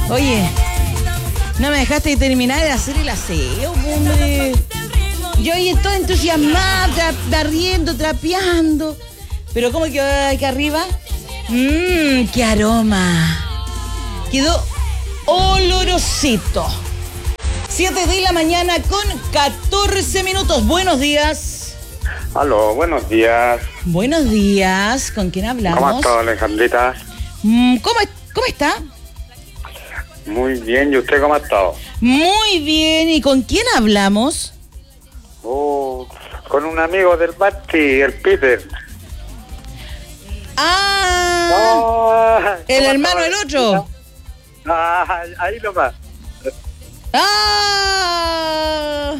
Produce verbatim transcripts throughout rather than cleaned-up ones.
Oye, no me dejaste terminar de hacer el aseo, hombre. Yo ahí estoy entusiasmada, tra barriendo, trapeando. Pero ¿cómo quedó aquí arriba? Mmm, qué aroma. Quedó olorosito. siete de la mañana con catorce minutos. Buenos días. Aló, buenos días. Buenos días. ¿Con quién hablamos? ¿Cómo está, Alejandrita? Mm, ¿Cómo, cómo está? Muy bien. ¿Y usted cómo ha estado? Muy bien. ¿Y con quién hablamos? Oh, con un amigo del Basti, el Peter. Ah, Ah, el ¿cómo hermano está? del otro. Ah, ahí nomás. Ah,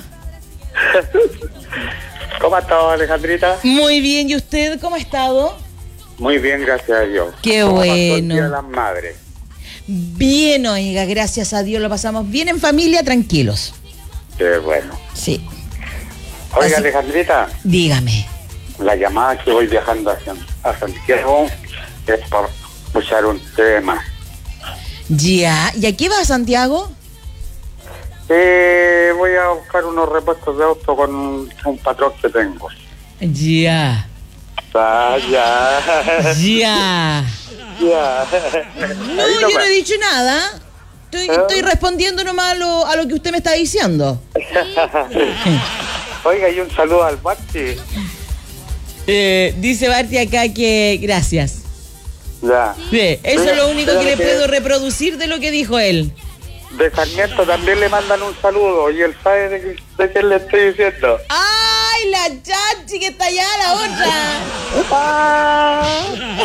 ¿Cómo ha estado, Alejandrita? muy bien. ¿Y usted cómo ha estado? Muy bien, gracias a Dios. Qué ¿Cómo pasó el bueno. Día de las Madres? Bien, oiga, gracias a Dios lo pasamos bien en familia, tranquilos. Qué bueno. Sí. Oiga, Así- Alejandrita, Dígame. la llamada que voy viajando hacia, a Santiago es por escuchar un tema. Ya. ¿Y aquí va Santiago? Eh, voy a buscar unos repuestos de auto con un, un patrón que tengo. Ya. Ah, ya. Ya. Ya. No, Ahí yo no nomás. he dicho nada. Estoy, estoy respondiendo nomás a lo, a lo que usted me está diciendo. Oiga, y un saludo al Basti. Eh, dice Barty acá que gracias. Ya. Sí, eso es lo único que le puedo reproducir de lo que dijo él. De Sarmiento también le mandan un saludo y él sabe de, qué- de quién le estoy diciendo. ¡Ay, la chachi que está allá, la otra! Ah.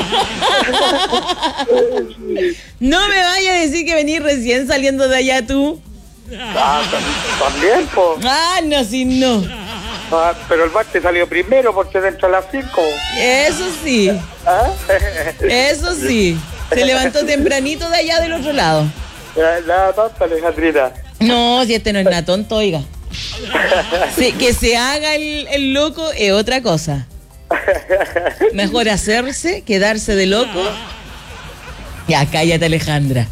No me vaya a decir que venís recién saliendo de allá tú. Ah, tam- también, pues. Ah, no, si no. Ah, pero el Basti salió primero porque dentro de las cinco. Eso sí, ¿Ah? eso sí. Se levantó tempranito de allá del otro lado. La tonta, Alejandrita. No, si este no es nada tonto, oiga. Sí, que se haga el, el loco es otra cosa. Mejor hacerse, quedarse de loco. Ya, cállate, Alejandra.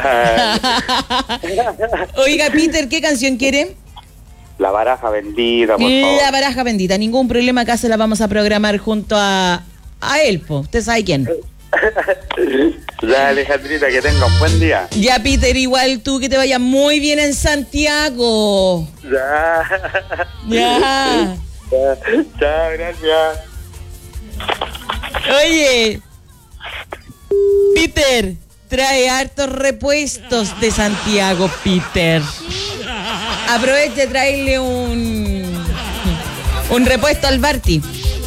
Oiga, Peter, ¿qué canción quiere? La baraja vendida, por favor. La baraja bendita. Ningún problema, acá se la vamos a programar junto a, a él, po. Usted sabe quién. Ya, Alejandrita, que tenga un buen día. Ya, Peter, igual tú, que te vaya muy bien en Santiago. Ya. Ya. Ya, chao, gracias. Oye, Peter, trae hartos repuestos de Santiago, Peter. Aproveche de traerle un, un repuesto al Barty.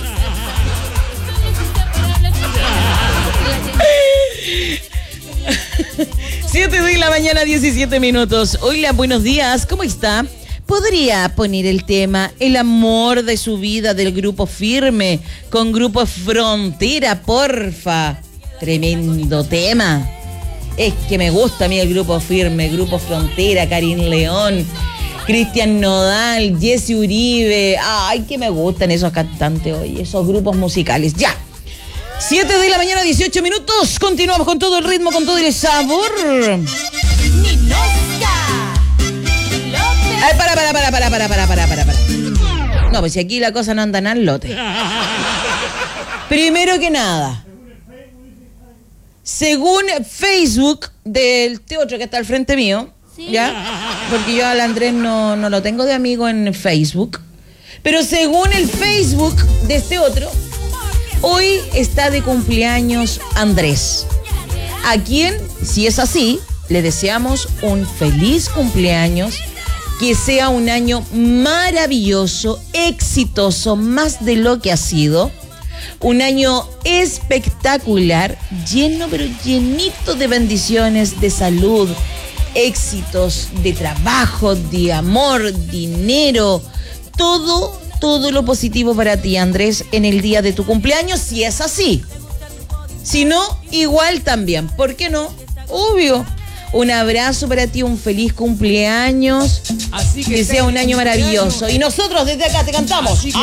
siete de la mañana, diecisiete minutos. Hola, buenos días, ¿cómo está? ¿Podría poner el tema El amor de su vida del Grupo Firme con Grupo Frontera, porfa? Tremendo tema. Es que me gusta a mí el Grupo Firme, Grupo Frontera, Karin León, Cristian Nodal, Jesse Uribe. Ay, que me gustan esos cantantes hoy, esos grupos musicales. Ya. siete de la mañana, dieciocho minutos. Continuamos con todo el ritmo, con todo el sabor. Ay, para, para, para, para, para, para, para, para, para. No, pues si aquí la cosa no anda al lote. Primero que nada, según Facebook del T otro que está al frente mío, ¿ya? Porque yo al Andrés no, no lo tengo de amigo en Facebook. Pero según el Facebook de este otro, hoy está de cumpleaños Andrés, a quien, si es así, le deseamos un feliz cumpleaños, que sea un año maravilloso, exitoso, más de lo que ha sido, un año espectacular, lleno pero llenito de bendiciones, de salud, éxitos, de trabajo, de amor, dinero, todo todo lo positivo para ti, Andrés, en el día de tu cumpleaños, si es así. Si no, igual también. ¿Por qué no? Obvio. Un abrazo para ti, un feliz cumpleaños. Así que, que sea un año maravilloso. Y nosotros desde acá te cantamos.